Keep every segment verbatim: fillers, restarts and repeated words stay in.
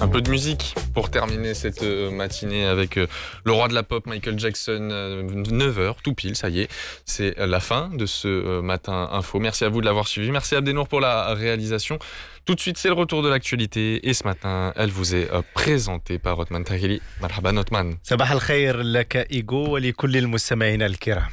Un peu de musique pour terminer cette matinée avec le roi de la pop Michael Jackson, neuf heures tout pile, ça y est, c'est la fin de ce matin info. Merci à vous de l'avoir suivi, merci Abdenour pour la réalisation. Tout de suite, c'est le retour de l'actualité et ce matin, elle vous est présentée par Othman Tahili. Marhaban Othman. صباح الخير لك إيغو ولكل المستمعين الكرام.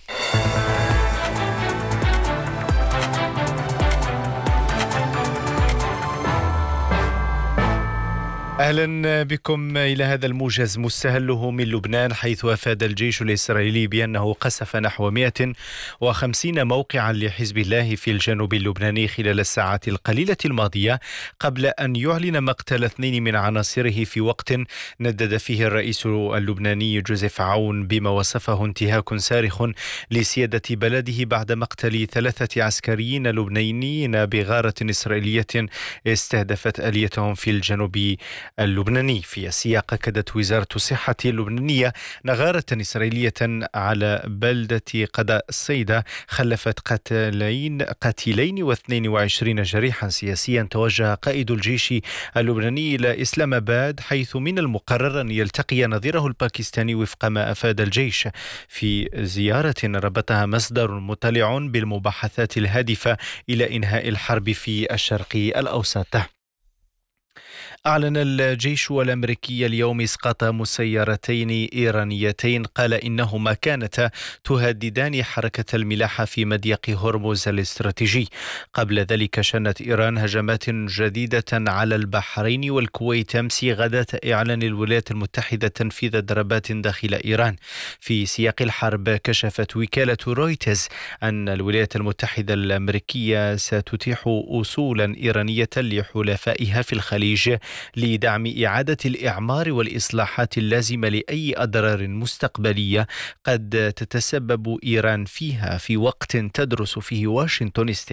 أهلا بكم إلى هذا الموجز مستهله من لبنان، حيث أفاد الجيش الإسرائيلي بأنه قصف نحو مئة وخمسين موقعا لحزب الله في الجنوب اللبناني خلال الساعات القليلة الماضية، قبل أن يعلن مقتل اثنين من عناصره في وقت ندد فيه الرئيس اللبناني جوزيف عون بما وصفه انتهاك صارخ لسيادة بلده بعد مقتل ثلاثة عسكريين لبنانيين بغارة إسرائيلية استهدفت آليتهم في الجنوب اللبناني. في السياق أكدت وزارة الصحة اللبنانية نغارة إسرائيلية على بلدة قضاء الصيدة خلفت قتلين قتيلين واثنين وعشرين جريحا سياسيا. توجه قائد الجيش اللبناني إلى إسلام آباد، حيث من المقرر أن يلتقي نظيره الباكستاني وفق ما أفاد الجيش في زيارة ربطها مصدر مطلع بالمباحثات الهادفة إلى إنهاء الحرب في الشرق الأوسط. أعلن الجيش الأمريكي اليوم إسقاط مسيرتين إيرانيتين قال إنهما كانتا تهددان حركة الملاحة في مضيق هرمز الاستراتيجي. قبل ذلك شنت إيران هجمات جديدة على البحرين والكويت أمس غداة إعلان الولايات المتحدة تنفيذ ضربات داخل إيران. في سياق الحرب كشفت وكالة رويترز أن الولايات المتحدة الأمريكية ستتيح أصولا إيرانية لحلفائها في الخليج لدعم إعادة الإعمار والإصلاحات اللازمة لأي أضرار مستقبلية قد تتسبب إيران فيها في وقت تدرس فيه واشنطن